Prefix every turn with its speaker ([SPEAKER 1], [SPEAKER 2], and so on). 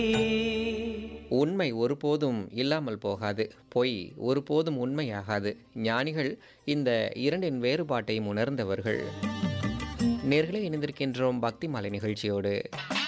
[SPEAKER 1] உண்மை ஒருபோதும் இல்லாமல் போகாது. பொய் ஒருபோதும் உண்மையாகாது. ஞானிகள் இந்த இரண்டின் வேறுபாட்டையும் உணர்ந்தவர்கள். நேர்களே, இணைந்திருக்கின்றோம் பக்தி மாலை நிகழ்ச்சியோடு.